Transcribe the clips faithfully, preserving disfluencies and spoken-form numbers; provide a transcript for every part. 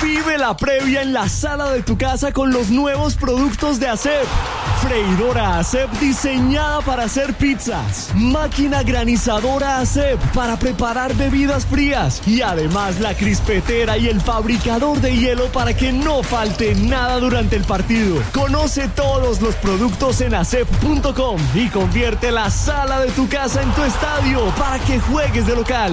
Vive la previa en la sala de tu casa con los nuevos productos de Acep. Freidora Acep diseñada para hacer pizzas. Máquina granizadora Acep para preparar bebidas frías. Y además la crispetera y el fabricador de hielo para que no falte nada durante el partido. Conoce todos los productos en acep punto com y convierte la sala de tu casa en tu estadio para que juegues de local.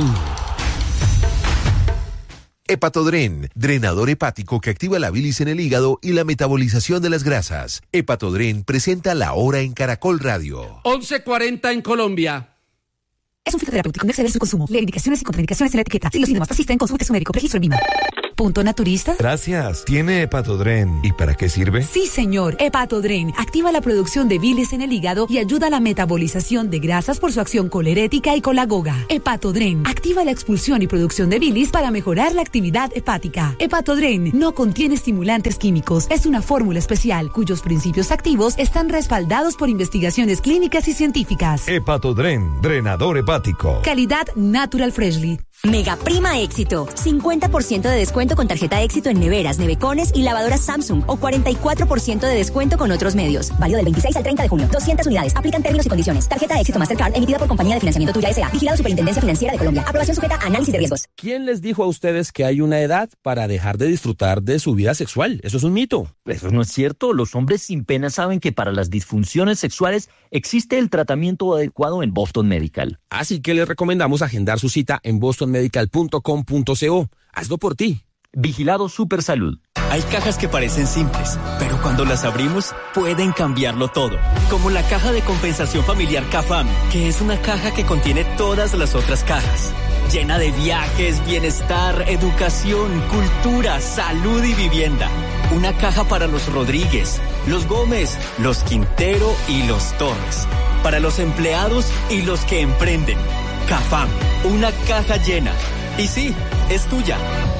Hepatodren, drenador hepático que activa la bilis en el hígado y la metabolización de las grasas. Hepatodren presenta La Hora en Caracol Radio. once cuarenta en Colombia. Es un fitoterapéutico, no exceder su consumo. Lee indicaciones y contraindicaciones en la etiqueta. Si los síntomas persisten, consulte a su médico. Registro en Vima. ¿Punto naturista? Gracias. ¿Tiene Hepatodren? ¿Y para qué sirve? Sí, señor. Hepatodren activa la producción de bilis en el hígado y ayuda a la metabolización de grasas por su acción colerética y colagoga. Hepatodren activa la expulsión y producción de bilis para mejorar la actividad hepática. Hepatodren no contiene estimulantes químicos. Es una fórmula especial cuyos principios activos están respaldados por investigaciones clínicas y científicas. Hepatodren, drenador hepático. Calidad Natural Freshly. Mega Prima Éxito. cincuenta por ciento de descuento con tarjeta Éxito en neveras, nevecones y lavadoras Samsung o cuarenta y cuatro por ciento de descuento con otros medios. Válido del veintiséis al treinta de junio. doscientas unidades. Aplican términos y condiciones. Tarjeta Éxito Mastercard emitida por Compañía de Financiamiento Tuya S A. Vigilado Superintendencia Financiera de Colombia. Aprobación sujeta a análisis de riesgos. ¿Quién les dijo a ustedes que hay una edad para dejar de disfrutar de su vida sexual? Eso es un mito. Eso no es cierto. Los hombres sin pena saben que para las disfunciones sexuales existe el tratamiento adecuado en Boston Medical. Así que les recomendamos agendar su cita en boston medical punto com punto co. Hazlo por ti. Vigilado Supersalud. Hay cajas que parecen simples, pero cuando las abrimos pueden cambiarlo todo. Como la caja de compensación familiar CAFAM, que es una caja que contiene todas las otras cajas. Llena de viajes, bienestar, educación, cultura, salud y vivienda. Una caja para los Rodríguez, los Gómez, los Quintero y los Torres. Para los empleados y los que emprenden. CAFAM, una caja llena. Y sí, es tuya.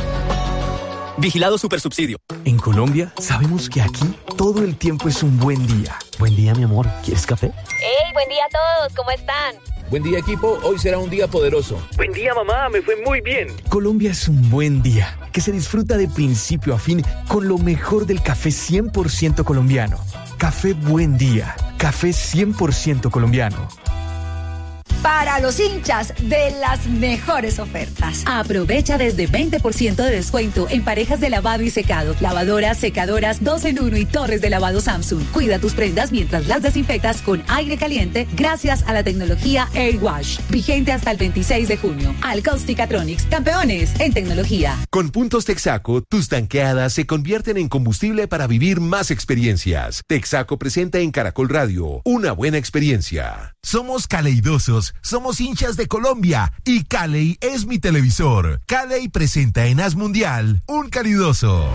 Vigilado Supersubsidio. En Colombia sabemos que aquí todo el tiempo es un buen día. Buen día, mi amor. ¿Quieres café? ¡Hey! Buen día a todos. ¿Cómo están? Buen día, equipo. Hoy será un día poderoso. Buen día, mamá. Me fue muy bien. Colombia es un buen día que se disfruta de principio a fin con lo mejor del café cien por ciento colombiano. Café Buen Día. Café cien por ciento colombiano. Para los hinchas de las mejores ofertas. Aprovecha desde veinte por ciento de descuento en parejas de lavado y secado, lavadoras, secadoras, dos en uno y torres de lavado Samsung. Cuida tus prendas mientras las desinfectas con aire caliente gracias a la tecnología Air Wash. Vigente hasta el veintiséis de junio. Alcaustica-Tronics, campeones en tecnología. Con puntos Texaco, tus tanqueadas se convierten en combustible para vivir más experiencias. Texaco presenta en Caracol Radio una buena experiencia. Somos caleidosos, somos hinchas de Colombia y Caley es mi televisor. Caley presenta en As Mundial un calidoso.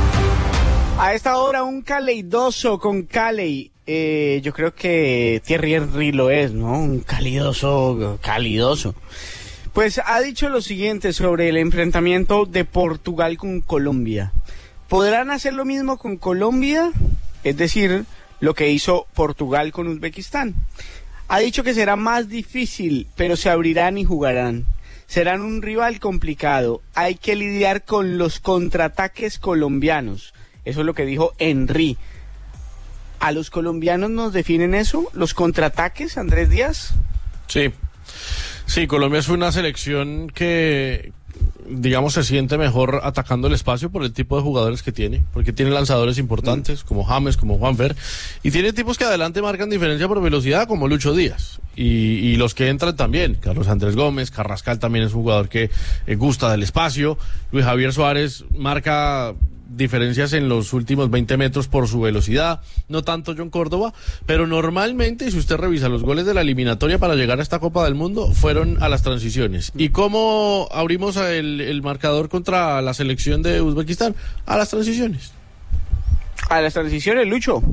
A esta hora un caleidoso con Caley. Eh, yo creo que Thierry Henry lo es, ¿no? Un calidoso, calidoso. Pues ha dicho lo siguiente sobre el enfrentamiento de Portugal con Colombia. ¿Podrán hacer lo mismo con Colombia? Es decir, lo que hizo Portugal con Uzbekistán. Ha dicho que será más difícil, pero se abrirán y jugarán. Serán un rival complicado. Hay que lidiar con los contraataques colombianos. Eso es lo que dijo Henry. ¿A los colombianos nos definen eso? ¿Los contraataques, Andrés Díaz? Sí. Sí, Colombia es una selección que, digamos, se siente mejor atacando el espacio por el tipo de jugadores que tiene, porque tiene lanzadores importantes, mm. como James, como Juanfer, y tiene tipos que adelante marcan diferencia por velocidad, como Lucho Díaz, y, y los que entran también, Carlos Andrés Gómez, Carrascal también es un jugador que eh, gusta del espacio, Luis Javier Suárez marca diferencias en los últimos veinte metros por su velocidad, no tanto John Córdoba, pero normalmente, si usted revisa los goles de la eliminatoria para llegar a esta Copa del Mundo, fueron a las transiciones. ¿Y cómo abrimos el, el marcador contra la selección de Uzbekistán? A las transiciones. A las transiciones, Lucho.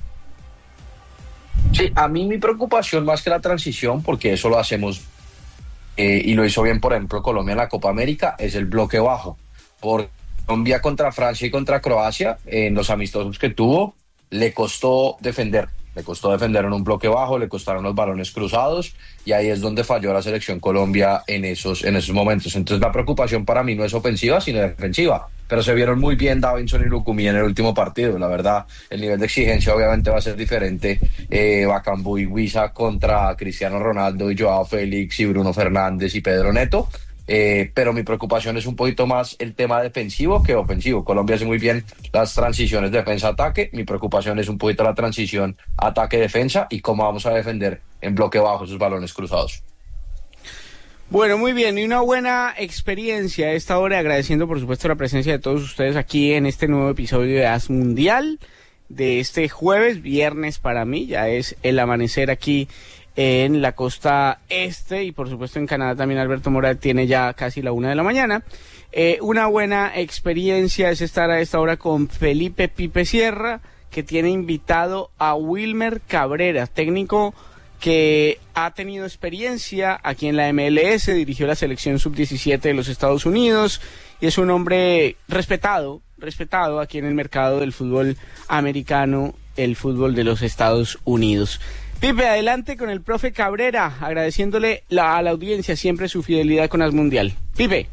Sí, a mí mi preocupación más que la transición, porque eso lo hacemos eh, y lo hizo bien, por ejemplo, Colombia en la Copa América, es el bloque bajo. Por Colombia contra Francia y contra Croacia, en los amistosos que tuvo, le costó defender. Le costó defender en un bloque bajo, le costaron los balones cruzados, y ahí es donde falló la selección Colombia en esos, en esos momentos. Entonces la preocupación para mí no es ofensiva, sino defensiva. pero se vieron muy bien Davinson y Lucumí en el último partido. La verdad, el nivel de exigencia obviamente va a ser diferente. Eh, Bakambu y Wisa contra Cristiano Ronaldo y Joao Félix y Bruno Fernández y Pedro Neto. Eh, pero mi preocupación es un poquito más el tema defensivo que ofensivo. Colombia hace muy bien las transiciones defensa-ataque. Mi preocupación es un poquito la transición ataque-defensa y cómo vamos a defender en bloque bajo esos balones cruzados. Bueno, muy bien, y una buena experiencia a esta hora, agradeciendo por supuesto la presencia de todos ustedes aquí en este nuevo episodio de As Mundial de este jueves, viernes para mí, ya es el amanecer aquí en la costa este y por supuesto en Canadá también Alberto Mora tiene ya casi la una de la mañana. Eh, una buena experiencia es estar a esta hora con Felipe Pipe Sierra, que tiene invitado a Wilmer Cabrera, técnico que ha tenido experiencia aquí en la M L S, dirigió la selección sub diecisiete de los Estados Unidos y es un hombre respetado, respetado aquí en el mercado del fútbol americano, el fútbol de los Estados Unidos. Pipe, adelante con el profe Cabrera, agradeciéndole la, a la audiencia siempre su fidelidad con As Mundial. Pipe.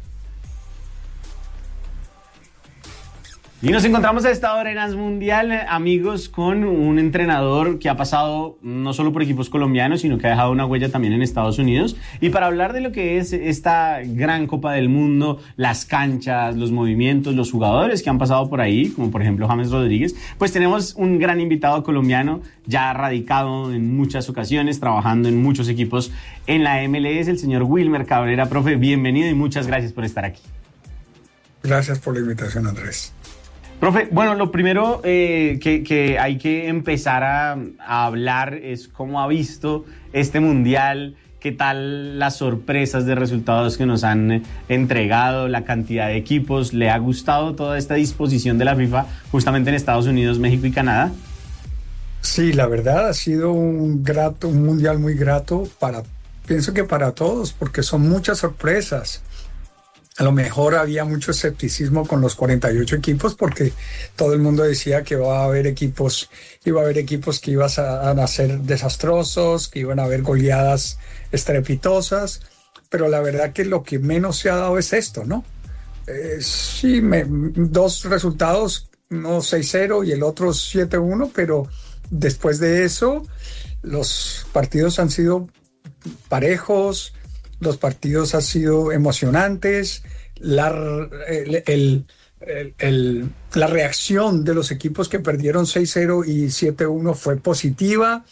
Y nos encontramos a esta hora en As Mundial, amigos, con un entrenador que ha pasado no solo por equipos colombianos, sino que ha dejado una huella también en Estados Unidos. Y para hablar de lo que es esta gran Copa del Mundo, las canchas, los movimientos, los jugadores que han pasado por ahí, como por ejemplo James Rodríguez, pues tenemos un gran invitado colombiano, ya radicado en muchas ocasiones, trabajando en muchos equipos en la M L S, el señor Wilmer Cabrera. Profe, bienvenido y muchas gracias por estar aquí. Gracias por la invitación, Andrés. Profe, bueno, lo primero eh, que, que hay que empezar a, a hablar es cómo ha visto este Mundial, qué tal las sorpresas de resultados que nos han entregado, la cantidad de equipos, ¿le ha gustado toda esta disposición de la FIFA justamente en Estados Unidos, México y Canadá? Sí, la verdad ha sido un grato, un Mundial muy grato para, pienso que para todos, porque son muchas sorpresas. A lo mejor había mucho escepticismo con los cuarenta y ocho equipos porque todo el mundo decía que iba a haber equipos, iba a haber equipos que iban a, a ser desastrosos, que iban a haber goleadas estrepitosas, pero la verdad que lo que menos se ha dado es esto, ¿no? Eh, sí, me, dos resultados, uno seis cero y el otro siete uno, pero después de eso los partidos han sido parejos. Los partidos han sido emocionantes, la, el, el, el, el, la reacción de los equipos que perdieron seis cero y siete uno fue positiva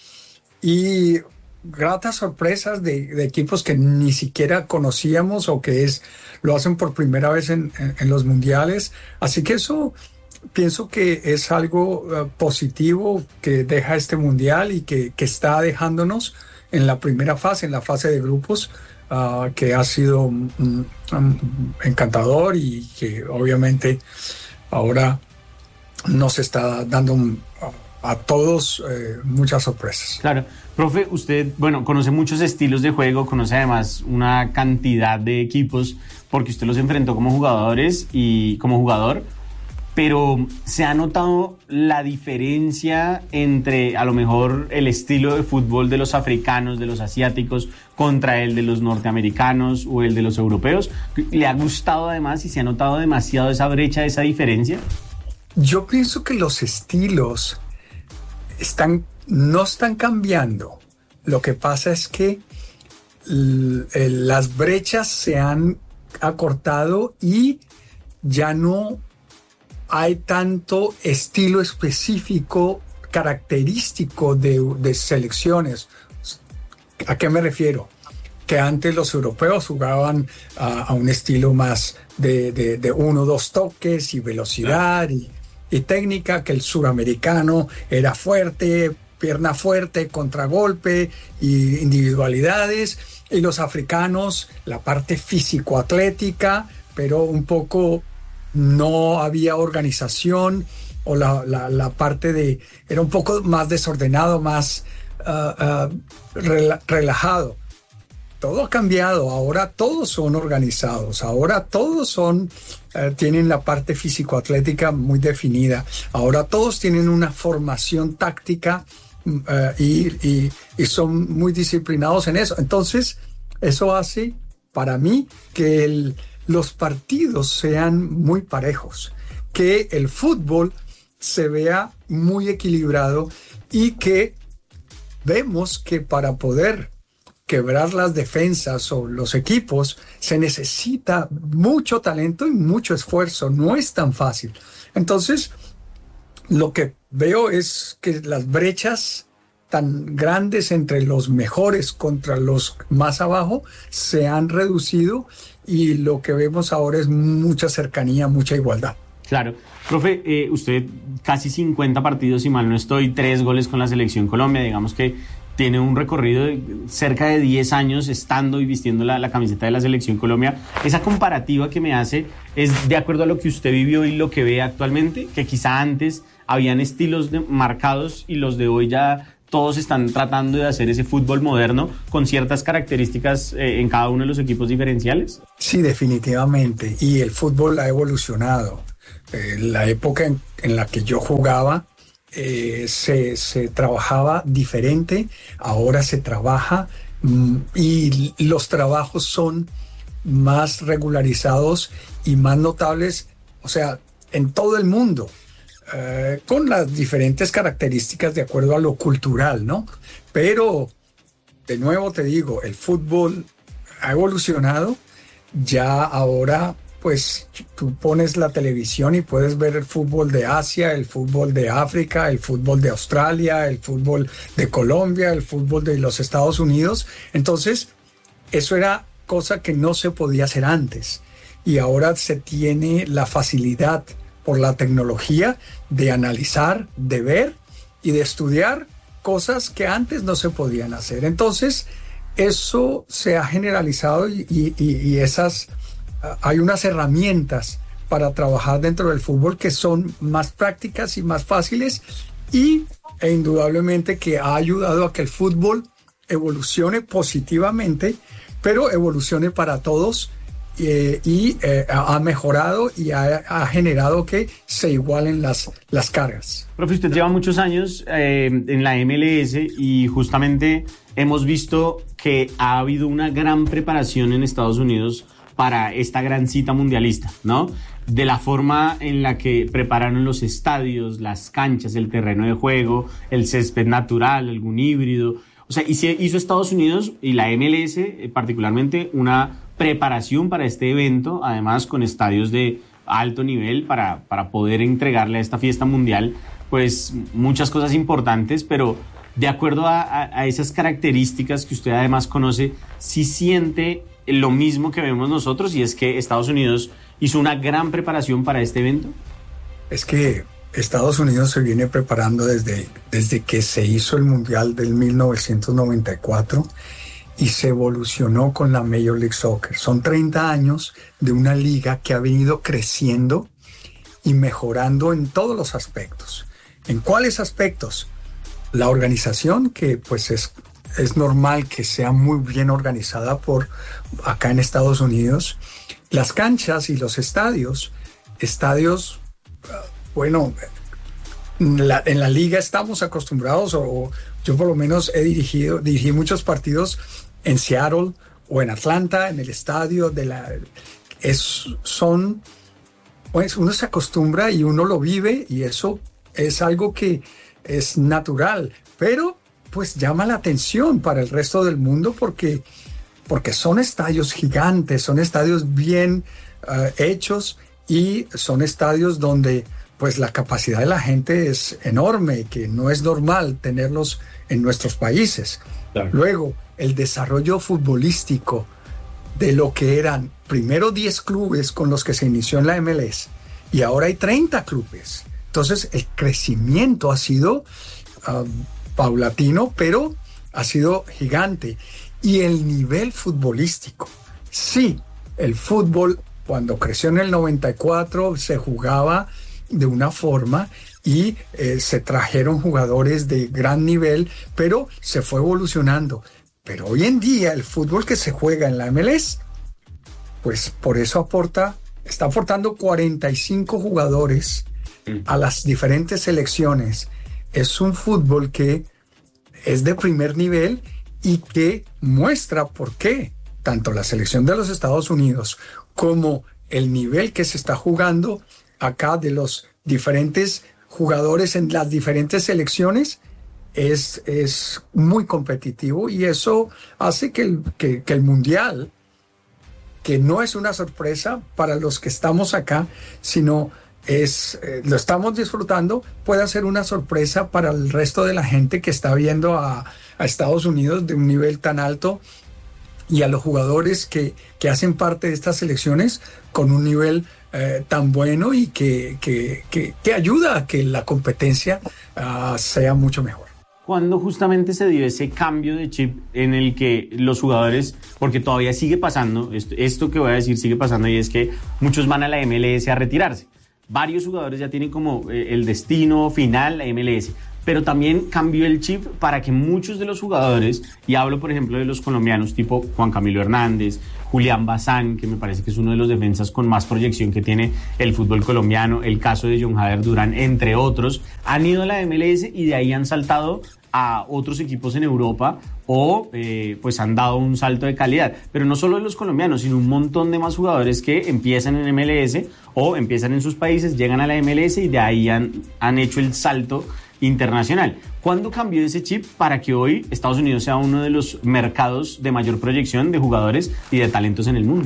y gratas sorpresas de, de equipos que ni siquiera conocíamos o que es, lo hacen por primera vez en, en, en los mundiales. Así que eso pienso que es algo uh, positivo que deja este mundial y que, que está dejándonos en la primera fase, en la fase de grupos, Uh, que ha sido um, um, encantador y que obviamente ahora nos está dando un, a, a todos eh, muchas sorpresas. Claro, profe, usted, bueno, conoce muchos estilos de juego, conoce además una cantidad de equipos porque usted los enfrentó como jugadores y como jugador, pero ¿se ha notado la diferencia entre a lo mejor el estilo de fútbol de los africanos, de los asiáticos, contra el de los norteamericanos o el de los europeos? ¿Le ha gustado además y se ha notado demasiado esa brecha, esa diferencia? Yo pienso que los estilos están, no están cambiando. Lo que pasa es que l- l- las brechas se han acortado y ya no hay tanto estilo específico, característico de, de selecciones. ¿A qué me refiero? Que antes los europeos jugaban uh, a un estilo más de, de, de uno, dos toques y velocidad y, y técnica, que el suramericano era fuerte, pierna fuerte, contragolpe y individualidades, y los africanos la parte físico-atlética, pero un poco no había organización o la, la, la parte de, era un poco más desordenado, más uh, uh, rela, relajado. Todo ha cambiado, ahora todos son organizados, ahora todos son, uh, tienen la parte físico-atlética muy definida, ahora todos tienen una formación táctica uh, y, y, y son muy disciplinados en eso. Entonces, eso hace para mí que el los partidos sean muy parejos, que el fútbol se vea muy equilibrado y que vemos que para poder quebrar las defensas o los equipos se necesita mucho talento y mucho esfuerzo, no es tan fácil. Entonces, lo que veo es que las brechas tan grandes entre los mejores contra los más abajo se han reducido y lo que vemos ahora es mucha cercanía, mucha igualdad. Claro. Profe, eh, usted casi cincuenta partidos, si mal no estoy, tres goles con la Selección Colombia, digamos que tiene un recorrido de cerca de diez años estando y vistiendo la, la camiseta de la Selección Colombia. Esa comparativa que me hace es de acuerdo a lo que usted vivió y lo que ve actualmente, que quizá antes habían estilos de, marcados y los de hoy ya todos están tratando de hacer ese fútbol moderno con ciertas características eh, en cada uno de los equipos diferenciales. Sí, definitivamente. Y el fútbol ha evolucionado. Eh, la época en, en la que yo jugaba eh, se, se trabajaba diferente. Ahora se trabaja mm, y los trabajos son más regularizados y más notables, o sea, en todo el mundo. Uh, con las diferentes características de acuerdo a lo cultural, ¿no? Pero, de nuevo te digo, el fútbol ha evolucionado, ya ahora, pues, tú pones la televisión y puedes ver el fútbol de Asia, el fútbol de África, el fútbol de Australia, el fútbol de Colombia, el fútbol de los Estados Unidos. Entonces, eso era cosa que no se podía hacer antes, y ahora se tiene la facilidad por la tecnología de analizar, de ver y de estudiar cosas que antes no se podían hacer. Entonces, eso se ha generalizado y, y, y esas, uh, hay unas herramientas para trabajar dentro del fútbol que son más prácticas y más fáciles y e indudablemente que ha ayudado a que el fútbol evolucione positivamente, pero evolucione para todos. Eh, y eh, ha mejorado y ha, ha generado que se igualen las, las cargas. Profe, usted lleva muchos años eh, en la M L S y justamente hemos visto que ha habido una gran preparación en Estados Unidos para esta gran cita mundialista, ¿no? De la forma en la que prepararon los estadios, las canchas, el terreno de juego, el césped natural, algún híbrido. O sea, hizo Estados Unidos y la M L S eh, particularmente una preparación para este evento, además con estadios de alto nivel para, para poder entregarle a esta fiesta mundial pues muchas cosas importantes, pero de acuerdo a, a, a esas características que usted además conoce, sí siente lo mismo que vemos nosotros, y es que Estados Unidos hizo una gran preparación para este evento. Es que Estados Unidos se viene preparando desde, desde que se hizo el Mundial del mil novecientos noventa y cuatro y se evolucionó con la Major League Soccer. Son treinta años de una liga que ha venido creciendo y mejorando en todos los aspectos. ¿En cuáles aspectos? La organización, que pues es, es normal que sea muy bien organizada por acá en Estados Unidos. Las canchas y los estadios, estadios, bueno, en la, en la liga estamos acostumbrados, o, o yo por lo menos he dirigido, dirigí muchos partidos en Seattle o en Atlanta, en el estadio de la... Es, son, pues uno se acostumbra y uno lo vive, y eso es algo que es natural, pero pues llama la atención para el resto del mundo porque, porque son estadios gigantes, son estadios bien uh, hechos, y son estadios donde pues la capacidad de la gente es enorme, que no es normal tenerlos en nuestros países. Claro. Luego, el desarrollo futbolístico de lo que eran primero diez clubes con los que se inició en la M L S, y ahora hay treinta clubes. Entonces, el crecimiento ha sido uh, paulatino, pero ha sido gigante. Y el nivel futbolístico. Sí, el fútbol, cuando creció en el noventa y cuatro, se jugaba de una forma y eh, se trajeron jugadores de gran nivel, pero se fue evolucionando. Pero hoy en día el fútbol que se juega en la M L S, pues por eso aporta, está aportando cuarenta y cinco jugadores a las diferentes selecciones. Es un fútbol que es de primer nivel y que muestra por qué tanto la selección de los Estados Unidos como el nivel que se está jugando acá de los diferentes jugadores en las diferentes selecciones es, es muy competitivo, y eso hace que el, que, que el Mundial, que no es una sorpresa para los que estamos acá, sino es eh, lo estamos disfrutando, puede ser una sorpresa para el resto de la gente que está viendo a, a Estados Unidos de un nivel tan alto, y a los jugadores que, que hacen parte de estas selecciones con un nivel eh, tan bueno, y que, que, que, que ayuda a que la competencia uh, sea mucho mejor. ¿Cuándo justamente se dio ese cambio de chip en el que los jugadores, porque todavía sigue pasando, esto, esto que voy a decir sigue pasando, y es que muchos van a la M L S a retirarse? Varios jugadores ya tienen como eh, el destino final la M L S, pero también cambió el chip para que muchos de los jugadores, y hablo por ejemplo de los colombianos tipo Juan Camilo Hernández, Julián Bazán, que me parece que es uno de los defensas con más proyección que tiene el fútbol colombiano, el caso de John Jader Durán, entre otros, han ido a la M L S y de ahí han saltado a otros equipos en Europa, o eh, pues han dado un salto de calidad. Pero no solo de los colombianos, sino un montón de más jugadores que empiezan en M L S o empiezan en sus países, llegan a la M L S y de ahí han, han hecho el salto internacional. ¿Cuándo cambió ese chip para que hoy Estados Unidos sea uno de los mercados de mayor proyección de jugadores y de talentos en el mundo?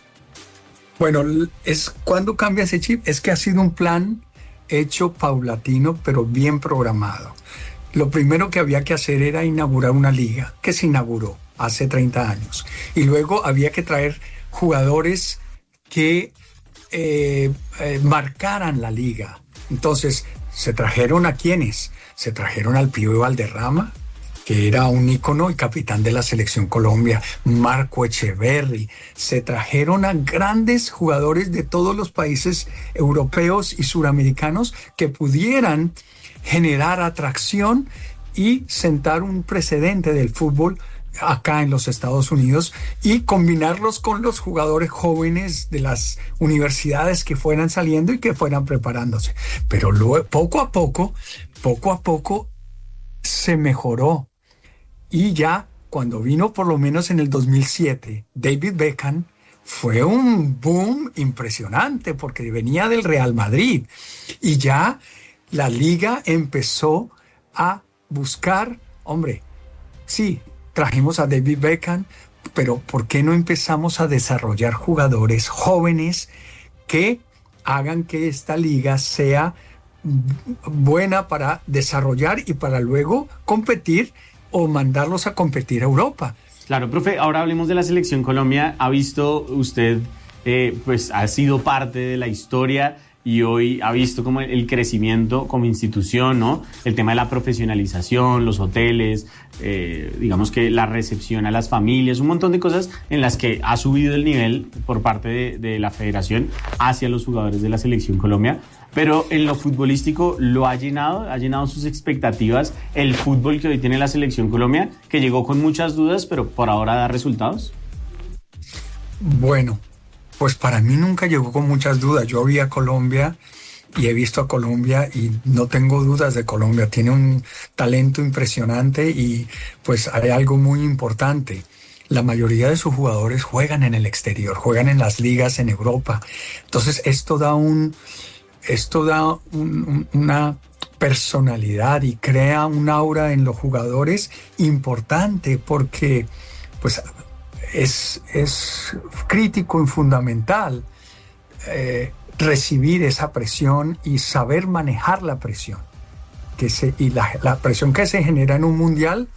Bueno, es ¿cuándo cambia ese chip? Es que ha sido un plan hecho paulatino, pero bien programado. Lo primero que había que hacer era inaugurar una liga, que se inauguró hace treinta años. Y luego había que traer jugadores que eh, eh, marcaran la liga. Entonces, se trajeron a quienes, se trajeron al Pío Valderrama, que era un ícono y capitán de la Selección Colombia, Marco Echeverri, se trajeron a grandes jugadores de todos los países europeos y suramericanos que pudieran generar atracción y sentar un precedente del fútbol acá en los Estados Unidos, y combinarlos con los jugadores jóvenes de las universidades que fueran saliendo y que fueran preparándose. Pero luego, poco a poco, poco a poco se mejoró, y ya cuando vino por lo menos en el dos mil siete David Beckham, fue un boom impresionante porque venía del Real Madrid, y ya la liga empezó a buscar, hombre, sí, trajimos a David Beckham, pero ¿por qué no empezamos a desarrollar jugadores jóvenes que hagan que esta liga sea buena para desarrollar y para luego competir o mandarlos a competir a Europa? Claro, profe, ahora hablemos de la Selección Colombia. ¿Ha visto usted, eh, pues ha sido parte de la historia y hoy ha visto como el crecimiento como institución, ¿no? El tema de la profesionalización, los hoteles, eh, digamos que la recepción a las familias, un montón de cosas en las que ha subido el nivel por parte de, de la federación hacia los jugadores de la Selección Colombia. Pero en lo futbolístico lo ha llenado, ha llenado sus expectativas el fútbol que hoy tiene la Selección Colombia, que llegó con muchas dudas, pero por ahora da resultados. Bueno, pues para mí nunca llegó con muchas dudas. Yo vi a Colombia y he visto a Colombia y no tengo dudas de Colombia. Tiene un talento impresionante y pues hay algo muy importante. La mayoría de sus jugadores juegan en el exterior, juegan en las ligas en Europa. Entonces esto da un, esto da un, un, una personalidad y crea un aura en los jugadores importante, porque pues es, es crítico y fundamental eh, recibir esa presión y saber manejar la presión. Que se, y la, la presión que se genera en un mundial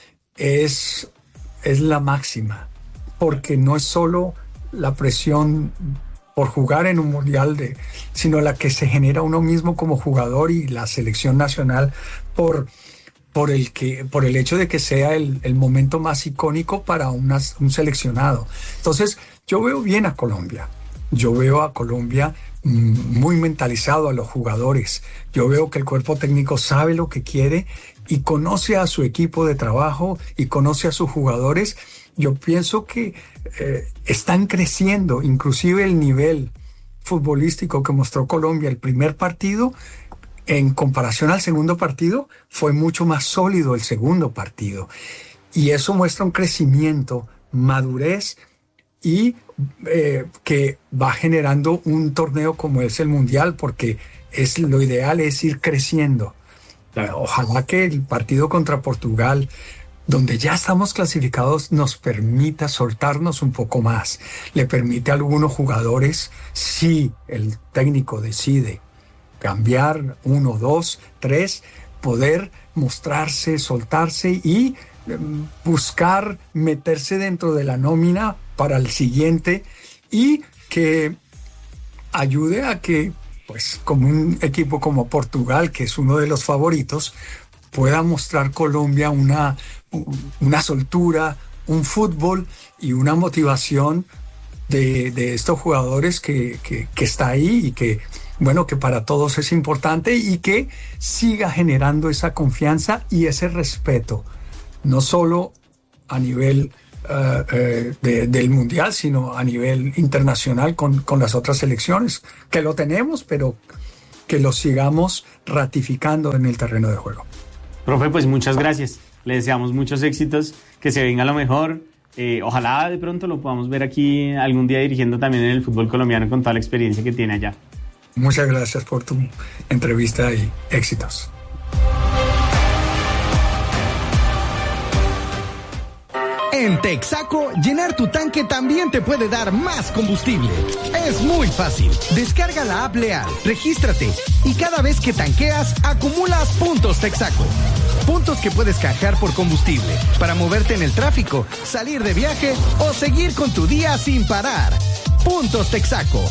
es, es la máxima, porque no es solo la presión por jugar en un mundial, de, sino la que se genera uno mismo como jugador y la selección nacional por, por, el, que, por el hecho de que sea el, el momento más icónico para una, un seleccionado. Entonces, yo veo bien a Colombia. Yo veo a Colombia muy mentalizado a los jugadores. Yo veo que el cuerpo técnico sabe lo que quiere y conoce a su equipo de trabajo y conoce a sus jugadores. Yo pienso que eh, están creciendo, inclusive el nivel futbolístico que mostró Colombia el primer partido, en comparación al segundo partido, fue mucho más sólido el segundo partido. Y eso muestra un crecimiento, madurez y eh, que va generando un torneo como es el Mundial, porque es lo ideal es ir creciendo. Ojalá que el partido contra Portugal, donde ya estamos clasificados, nos permita soltarnos un poco más. Le permite a algunos jugadores, si el técnico decide cambiar uno, dos, tres, poder mostrarse, soltarse y buscar meterse dentro de la nómina para el siguiente, y que ayude a que, pues, como un equipo como Portugal, que es uno de los favoritos, pueda mostrar Colombia una, una soltura, un fútbol y una motivación de, de estos jugadores que, que, que está ahí y que, bueno, que para todos es importante, y que siga generando esa confianza y ese respeto, no solo a nivel uh, uh, de, del Mundial, sino a nivel internacional con, con las otras selecciones, que lo tenemos, pero que lo sigamos ratificando en el terreno de juego. Profe, pues muchas gracias. Le deseamos muchos éxitos, que se venga lo mejor. Eh, ojalá de pronto lo podamos ver aquí algún día dirigiendo también en el fútbol colombiano con toda la experiencia que tiene allá. Muchas gracias por tu entrevista y éxitos. En Texaco, llenar tu tanque también te puede dar más combustible. Es muy fácil. Descarga la app Leal, regístrate y cada vez que tanqueas, acumulas puntos Texaco. Puntos que puedes canjear por combustible para moverte en el tráfico, salir de viaje o seguir con tu día sin parar. Puntos Texaco.